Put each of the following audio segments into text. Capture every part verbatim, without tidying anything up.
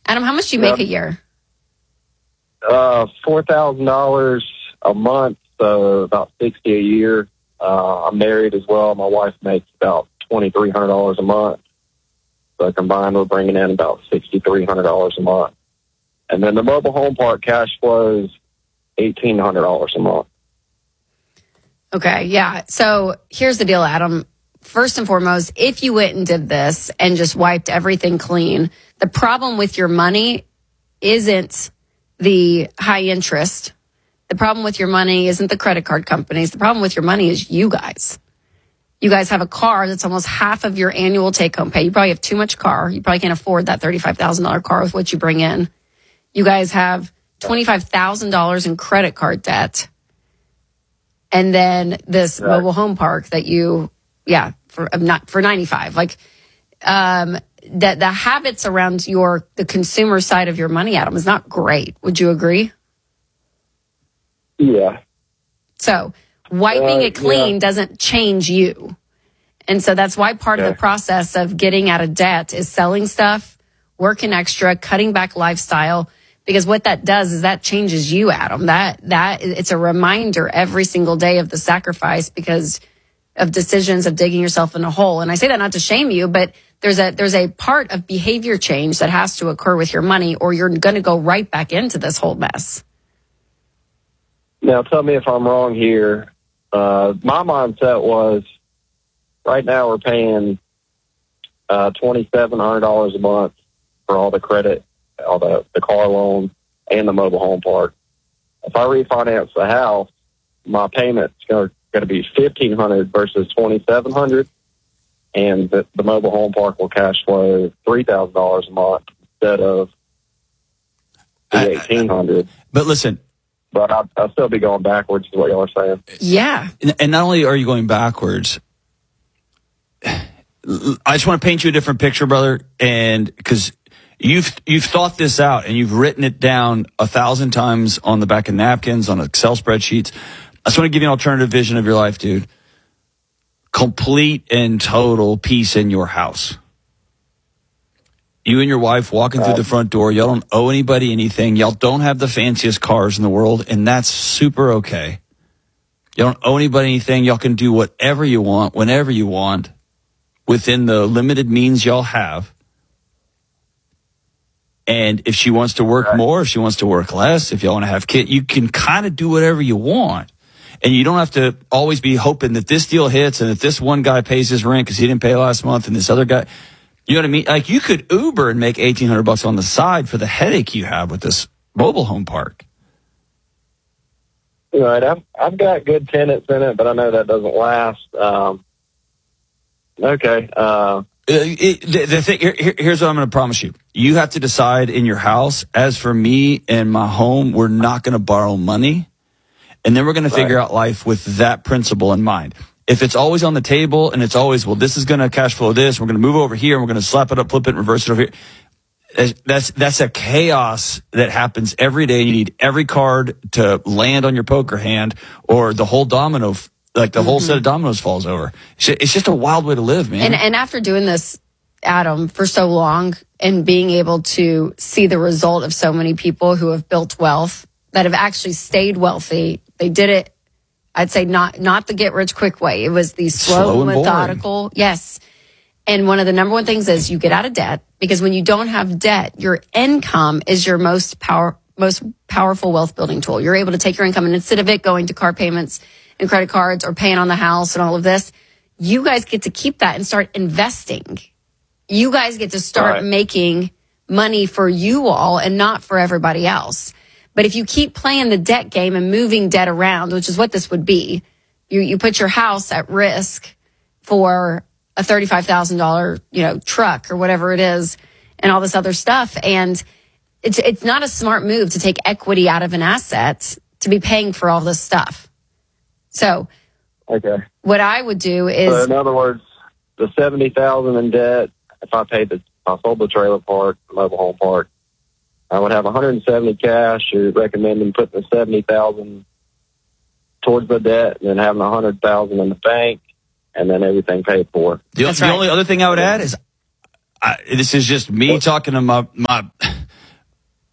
Adam, how much do you make yep. a year? Uh, four thousand dollars a month, so about sixty a year. Uh, I'm married as well. My wife makes about twenty-three hundred dollars a month. So combined, we're bringing in about sixty-three hundred dollars a month. And then the mobile home park cash flows eighteen hundred dollars a month. Okay, yeah. So here's the deal, Adam. First and foremost, if you went and did this and just wiped everything clean, the problem with your money isn't the high interest. The problem with your money isn't the credit card companies. The problem with your money is you guys. You guys have a car that's almost half of your annual take-home pay. You probably have too much car. You probably can't afford that thirty-five thousand dollars car with what you bring in. You guys have twenty-five thousand dollars in credit card debt. And then this right. mobile home park that you, yeah, for not for ninety-five. Like, um, that the habits around your the consumer side of your money, Adam, is not great. Would you agree? Yeah. So wiping uh, it clean yeah. doesn't change you. And so that's why part okay. of the process of getting out of debt is selling stuff, working extra, cutting back lifestyle. Because what that does is that changes you, Adam. That that it's a reminder every single day of the sacrifice because of decisions of digging yourself in a hole. And I say that not to shame you, but there's a there's a part of behavior change that has to occur with your money, or you're going to go right back into this whole mess. Now, tell me if I'm wrong here. Uh, my mindset was right now we're paying uh, twenty-seven hundred dollars a month for all the credit, all the, the car loan, and the mobile home park. If I refinance the house, my payment's going to be fifteen hundred dollars versus twenty-seven hundred dollars, and the, the mobile home park will cash flow three thousand dollars a month instead of the eighteen hundred dollars. But listen, but I'll, I'll still be going backwards, is what y'all are saying. Yeah. And not only are you going backwards, I just want to paint you a different picture, brother, and because You've you've thought this out and you've written it down a thousand times on the back of napkins, on Excel spreadsheets. I just want to give you an alternative vision of your life, dude. Complete and total peace in your house. You and your wife walking through the front door. Y'all don't owe anybody anything. Y'all don't have the fanciest cars in the world, and that's super okay. You don't owe anybody anything. Y'all can do whatever you want, whenever you want, within the limited means y'all have. And if she wants to work right. more, if she wants to work less, if y'all want to have kids, you can kind of do whatever you want. And you don't have to always be hoping that this deal hits and that this one guy pays his rent because he didn't pay last month and this other guy, you know what I mean? Like you could Uber and make eighteen hundred bucks on the side for the headache you have with this mobile home park. Right. I've, I've got good tenants in it, but I know that doesn't last. Um, okay. Uh, It, the, the thing, here, here's what I'm going to promise you. You have to decide in your house. As for me and my home, we're not going to borrow money. And then we're going to figure right. out life with that principle in mind. If it's always on the table and it's always, well, this is going to cash flow this, we're going to move over here, and we're going to slap it up, flip it, and reverse it over here. That's, that's a chaos that happens every day. You need every card to land on your poker hand or the whole domino Like the whole mm-hmm. set of dominoes falls over. It's just a wild way to live, man. And, and after doing this, Adam, for so long and being able to see the result of so many people who have built wealth, that have actually stayed wealthy, they did it, I'd say not not the get rich quick way. It was the slow, slow methodical. Boring. Yes. And one of the number one things is you get out of debt, because when you don't have debt, your income is your most power most powerful wealth building tool. You're able to take your income, and instead of it going to car payments and credit cards or paying on the house and all of this, you guys get to keep that and start investing. You guys get to start right. making money for you all and not for everybody else. But if you keep playing the debt game and moving debt around, which is what this would be, you, you put your house at risk for a thirty-five thousand dollars, you know, truck or whatever it is and all this other stuff. And it's, it's not a smart move to take equity out of an asset to be paying for all this stuff. So, okay. What I would do is, so in other words, the seventy thousand in debt. If I paid the, if I sold the trailer park, the mobile home park, I would have one hundred seventy cash. You're recommending putting the seventy thousand towards the debt, and then having a hundred thousand in the bank, and then everything paid for. The, the right. only other thing I would add is, I, this is just me talking to my my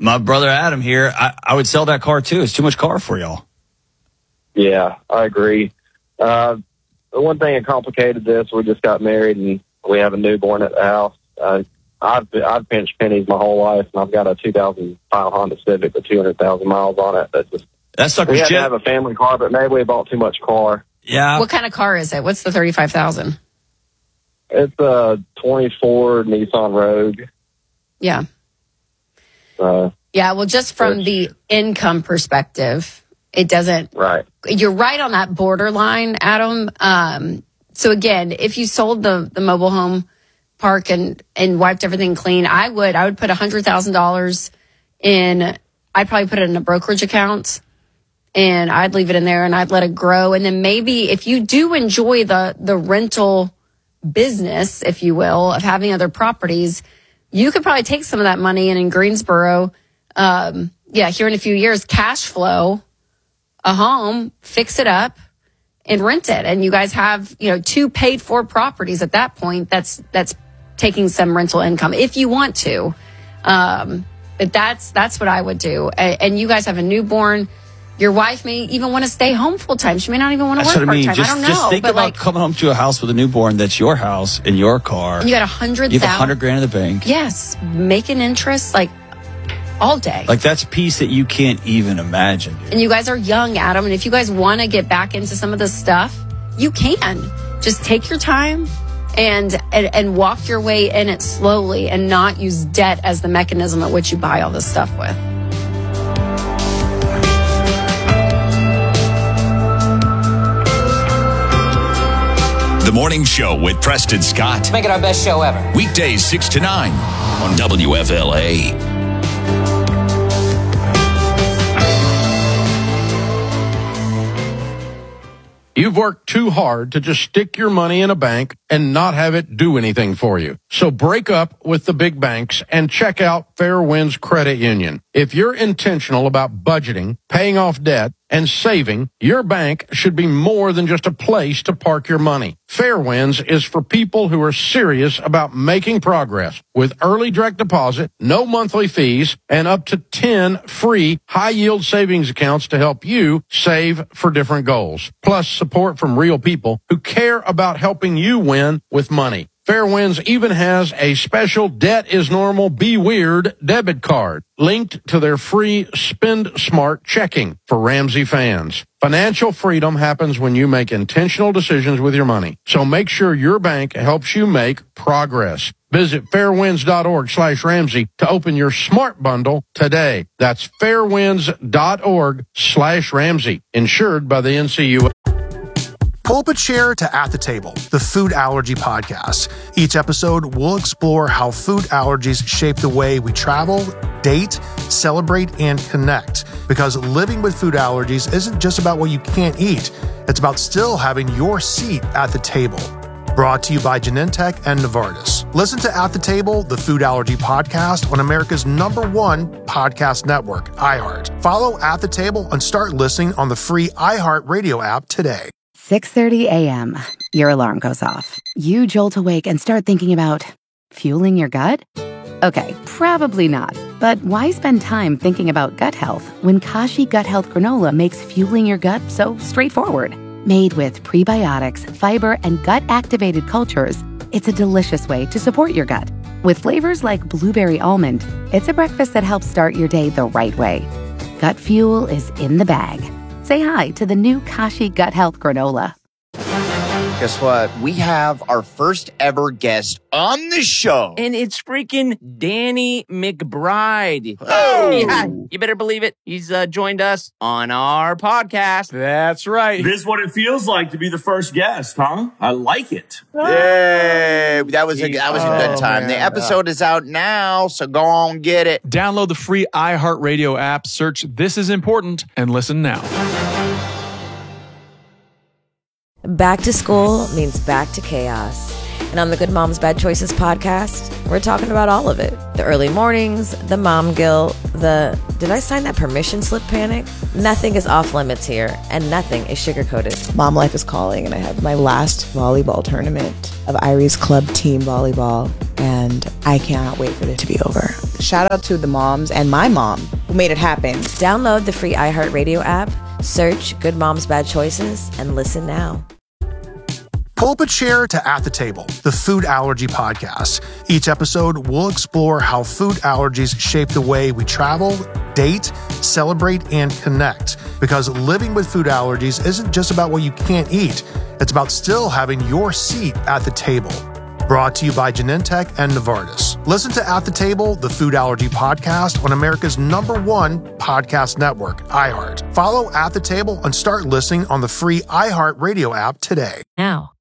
my brother Adam here, I, I would sell that car too. It's too much car for y'all. Yeah, I agree. Uh, the one thing that complicated this, we just got married and we have a newborn at the house. Uh, I've I've pinched pennies my whole life, and I've got a two thousand five Honda Civic with two hundred thousand miles on it. That's just that sucker's we had jet. to have a family car, but maybe we bought too much car. Yeah. What kind of car is it? What's the thirty-five thousand? It's a twenty-four Nissan Rogue. Yeah. Uh, yeah. Well, just from which, the income perspective, it doesn't. Right. You're right on that borderline, Adam. Um, so again, if you sold the the mobile home park and and wiped everything clean, I would I would put a hundred thousand dollars in. I'd probably put it in a brokerage account, and I'd leave it in there, and I'd let it grow. And then maybe if you do enjoy the the rental business, if you will, of having other properties, you could probably take some of that money and in Greensboro, um, yeah, here in a few years, cash flow a home, fix it up, and rent it. And you guys have, you know, two paid for properties at that point. That's that's taking some rental income if you want to. Um, but that's that's what I would do. And, and you guys have a newborn. Your wife may even want to stay home full time. She may not even want to That's work what I mean. part time. Just, I don't know. just think but about like, coming home to a house with a newborn that's your house in your car. and you got a hundred You have a thousand. hundred grand in the bank. Yes, making interest like all day. Like that's peace that you can't even imagine. Dude. And you guys are young, Adam. And if you guys want to get back into some of this stuff, you can. Just take your time and, and and walk your way in it slowly and not use debt as the mechanism at which you buy all this stuff with. The Morning Show with Preston Scott. Make it our best show ever. Weekdays six to nine on W F L A. You've worked too hard to just stick your money in a bank and not have it do anything for you. So break up with the big banks and check out Fairwinds Credit Union. If you're intentional about budgeting, paying off debt, and saving, your bank should be more than just a place to park your money. Fairwinds is for people who are serious about making progress with early direct deposit, no monthly fees, and up to ten free high-yield savings accounts to help you save for different goals. Plus support from real people who care about helping you win with money. Fairwinds even has a special Debt is Normal, Be Weird debit card linked to their free Spend Smart checking for Ramsey fans. Financial freedom happens when you make intentional decisions with your money. So make sure your bank helps you make progress. Visit fairwinds.org slash Ramsey to open your smart bundle today. That's fairwinds.org slash Ramsey. Insured by the N C U A. Pull up a chair to At the Table, the food allergy podcast. Each episode, we'll explore how food allergies shape the way we travel, date, celebrate, and connect. Because living with food allergies isn't just about what you can't eat. It's about still having your seat at the table. Brought to you by Genentech and Novartis. Listen to At the Table, the food allergy podcast on America's number one podcast network, iHeart. Follow At the Table and start listening on the free iHeart Radio app today. six thirty a.m. Your alarm goes off. You jolt awake and start thinking about fueling your gut? Okay, probably not. But why spend time thinking about gut health when Kashi Gut Health Granola makes fueling your gut so straightforward? Made with prebiotics, fiber, and gut-activated cultures, it's a delicious way to support your gut. With flavors like blueberry almond, it's a breakfast that helps start your day the right way. Gut fuel is in the bag. Say hi to the new Kashi Gut Health Granola. Guess what? We have our first ever guest on the show. And it's freaking Danny McBride. Oh! Yeah, you better believe it. He's uh, joined us on our podcast. That's right. This is what it feels like to be the first guest, huh? I like it. Yay! That was a, that was a good Oh, time. man. The episode is out now, so go on, get it. Download the free iHeartRadio app, search This Is Important, and listen now. Back to school means back to chaos. And on the Good Moms Bad Choices podcast, we're talking about all of it. The early mornings, the mom guilt, the Did I sign that permission slip panic? Nothing is off limits here, and nothing is sugar-coated. Mom life is calling, and I have my last volleyball tournament of Irie's club team volleyball, and I cannot wait for it to be over. Shout out to the moms and my mom who made it happen. Download the free iHeartRadio app, search Good Moms Bad Choices, and listen now. Pull up a chair to At the Table, the food allergy podcast. Each episode will explore how food allergies shape the way we travel, date, celebrate, and connect. Because living with food allergies isn't just about what you can't eat. It's about still having your seat at the table. Brought to you by Genentech and Novartis. Listen to At the Table, the food allergy podcast on America's number one podcast network, iHeart. Follow At the Table and start listening on the free iHeart Radio app today. Now,